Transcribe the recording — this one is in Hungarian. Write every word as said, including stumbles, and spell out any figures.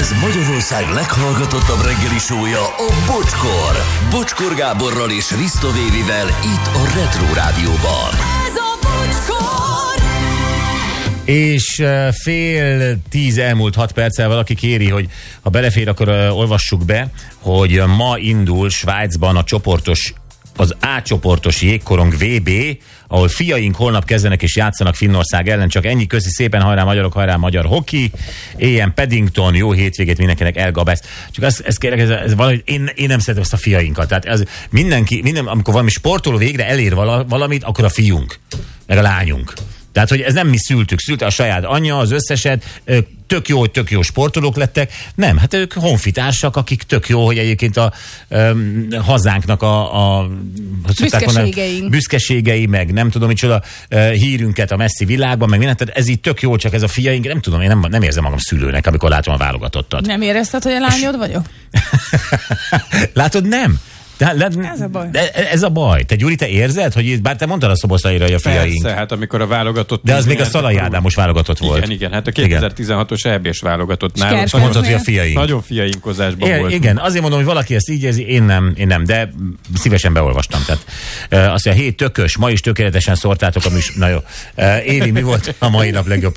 Ez Magyarország leghallgatottabb reggeli show-ja, a Bocskor. Bocskor Gáborral és Risto Vévivel itt a Retro Rádióban. Ez a Bocskor! És fél tíz elmúlt hat perccel valaki kéri, hogy ha belefér, akkor uh, olvassuk be, hogy ma indul Svájcban a csoportos, az A csoportos jégkorong vé bé, ahol fiaink holnap kezdenek és játszanak Finnország ellen. Csak ennyi, köszi szépen, hajrá magyarok, hajrá magyar hoki, éljen Paddington, jó hétvégét mindenkinek, elgabesz. Csak ezt, ezt kérek, ez, ez valahogy, én, én nem szeretem ezt a fiainkat. Tehát ez mindenki, minden, amikor valami sportoló végre elér vala, valamit, akkor a fiunk, meg a lányunk. Tehát, hogy ez nem mi szültük, szülte a saját anyja, az összeset, tök jó, hogy tök jó sportolók lettek. Nem, hát ők honfitársak, akik tök jó, hogy egyébként a um, hazánknak a, a büszkeségeink. büszkeségei, meg nem tudom micsoda uh, hírünket a messzi világban, meg minden, tehát ez így tök jó, csak ez a fiaink, nem tudom, én nem, nem érzem magam szülőnek, amikor látom a válogatottat. Nem érezted, hogy a lányod vagyok? Látod, nem? De, de, ez a baj. De, ez a baj. Te, Gyuri, te érzed, hogy bár te mondtad a Szoboszlaira, hogy a fiaink. Persze, hát amikor a válogatott... De az még a Szalai Ádámos válogatott volt. Igen, igen, hát a kétezer-tizenhatos é bé-s válogatott nálunk. És mondtad, hogy a fiaink. Nagyon fiainkozásban igen, volt. Igen, azért mondom, hogy valaki ezt így érzi, én nem, én nem, de szívesen beolvastam. Tehát uh, azt mondja, hét tökös, ma is tökéletesen szórtátok a műsor. Na jó. Uh, Évi, mi volt a mai nap legjobb